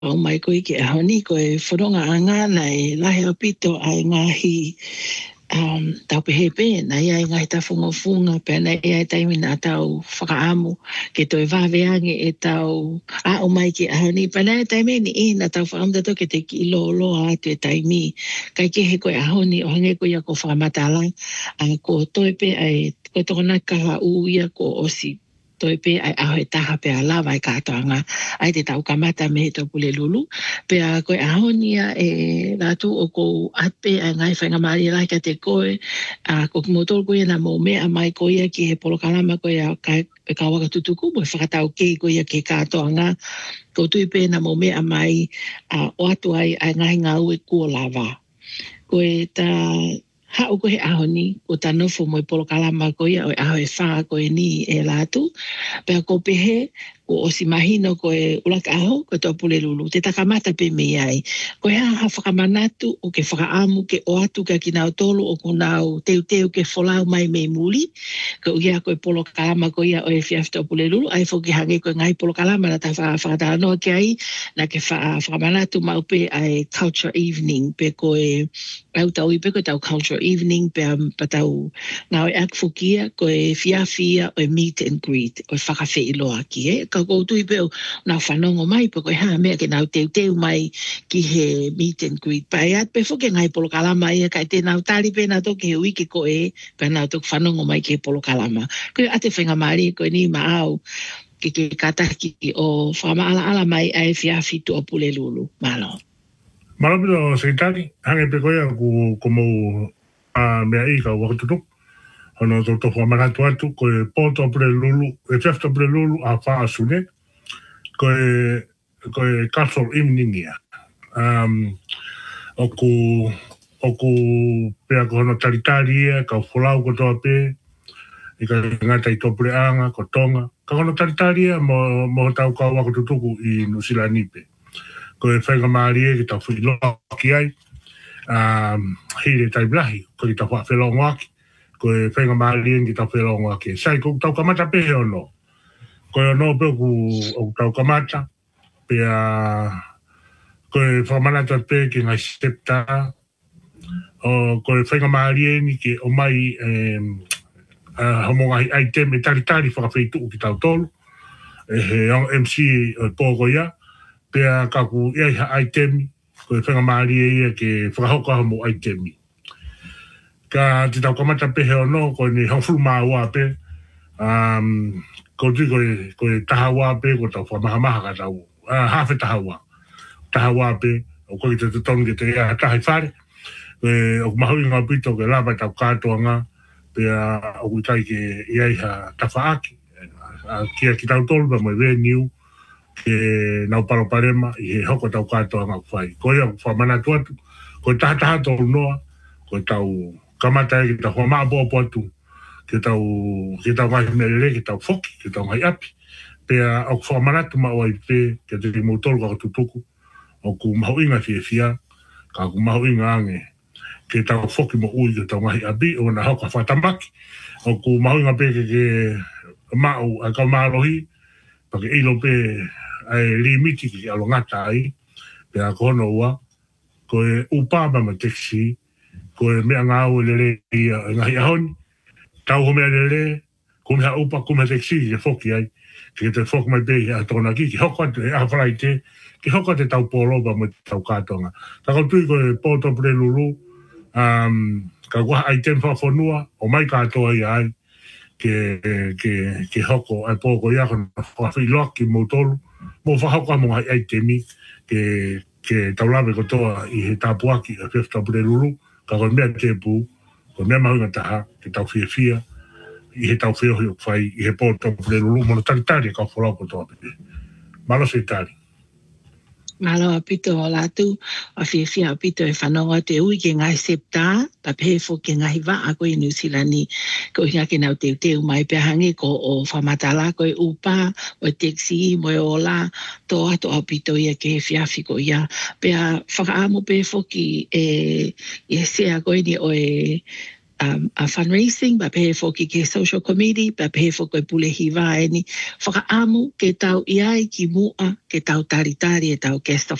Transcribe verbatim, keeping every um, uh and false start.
o mai ko i ke ahoni ko e whanonga anga nei lahe o pito ai ngahi um, tau pehe pe, na ia i ngahi ta funga funga pe na ia i taimi na tau whakaamu ke toi waweange e tau a o mai ke ahoni pe na taimi ni i na tau whaamu tato ke te ki ilo loa atu e taimi kai ke he koe ahoni o hange koe ia ko whakamatala a ko toi pe ai koe tokona kaha uia ko osi toi pe ai aho e taha pe a lawa e kātoanga ai te tau kamata me he tau pule lulu pe a koe ahonia e ratu o kou atpe a ngai whainga maari lai ka te koe a ko kumotor koe na mo mea mai koe ki he polokalama koe a ka, e ka waka tutuku mo e whakatau ke koe ke kātoanga ko tui pe na mo mea mai a o atu ai a ngai ngau e kua lava koe ta ha o koe ahoni o ta nofo mo i polokalama koe o e aho e wha koe ni e latu pe a ko pehe ko o si mahino koe ulaka aho koe tō pule lulu te takamata pe me ai koe ha ha whakamanatu o ke whakaamu ke o atu ka ki nao tolu o ko nao teu teu ke wholau mai me muli ko ia koe polokalama koe o e whiaf tō pule lulu ai fo ki hange koe ngai polokalama na ta whakatara noa ke ai na ke whakamanatu mau pe ai culture evening pe koe au tau i pe koe tau culture evening pe pa tau ngau e akfukia koe whiawhia o e meet and greet o e whakawhi iloa ki e ka koutu i peo nau whanongo mai pe koe haa mea ke nau teu teu mai ki he meet and greet pa e at pe whoke ngai polokalama ia kai te nau tari pe na toke he wiki koe pe nau toke whanongo mai ki he polokalama koe ate whenga maari koe ni maau ki ke kataki o whamaala ala mai ai whiawhi tu o pule lulu malo Malapito sekretari hange pe koe ku como a mea i ka wakatutuk hono to to whamaratu atu koe poto pule lulu e whiafta pule lulu a wha asune koe koe castle evening ia um, oku oku pea ko hono taritari ia ka wholau ko toa pe i ka ngata i topure anga ko tonga ka hono taritari ia mo, mo tau ka wakatutuku i Nusila Nipe koe whainga maari e ki tau whi loki ai um, hire tai blahi ko ki tau wha whelongo aki koe whainga maari e ki tau whelongo aki sai ko tau kamata pehe ono koe ono pe ku o tau kamata pea koe whamanata pe ki ngai septa o koe whainga maari e ni ki o mai um, uh, homonga hi item e tari tari whakawhitu ki tau tolu e he M C o pōko ia pea kaku ia ha item ko e whenga maari e ia ke whakahoka mo item ka te tau kamata pehe o no ko ni hawhulu maa wā pe um, ko tui ko e, ko e taha wā pe ko tau whamaha maha ka tau uh, hawhe taha wā taha wā pe o ko i te tutongi ke te ia taha i whare e, o mahui ngā pito ke lava tau kātoa ngā pea o kui kai ke ia ha tawhaaki kia ki tau tolu pa mo e venue ke nau paro parema i he hoko tau kātoa ngā whai. Ko ia whamanatu atu, ko taha taha tau noa, ko tau kamata e ki tau whamaa pōpo atu, ke tau, ke tau ngai merere, ke tau whoki, ke tau ngai api. Pea au whamanatu ma oai pe, ke te ki mautolu ka tutuku, o ku mahu inga fie fia, ka ku mahu inga ange, ke tau whoki mo ui, ke tau ngai api, o na hauka whatamaki, o ku mahu inga pe ke ke mau, a kau maarohi, pa ke ilo pe, ai limiti ki alo ngata ai pe a kono ua ko e upama ma taxi ko e mea ngau lele ia ngahi ahoni tau ho mea lele ko mea upa ko mea taxi ki foki ai ki te foki mai pe a tona ki ki hoko te a whalaite ki hoko te tau pōloba mo tau kātonga ta kau tui ko e poto pre lulu um, ka kua item whawhanua o mai kātoa i ai ke, ke, ke hoko ai pōko ia kono whawhiloaki mo tolu mo whahauka mo hai ai temi ke, ke taulawe kotoa i he tāpuaki a whiafta pure lulu ka koe mea te pū koe mea mahunga taha ke tau whia whia i he tau whia hui o whai i he pōto pure lulu mono taritari ka wholau kotoa pe malo se tari Malo a pito o latu, a fia fia a pito e whanonga te ui ke ngai septa, pa pefo ke ngai wa a koe New Zealandi, ko hinga ke nau teu teu mai pe hangi ko o whamatala koe upa, o teksi, mo e ola, to ato a pito ia ke fia fiko ia, pe a whakaamo pefo ki e, e sea koe ni o e, um, a fundraising, ba pehe foki ke social committee, ba pehe foki pule hiwa e ni whakaamu ke tau iai ki mua ke tau taritari e tau guest of